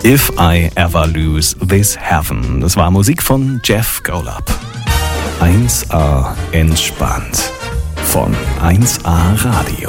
If I Ever Lose This Heaven. Das war Musik von Jeff Golub. 1A entspannt von 1A Radio.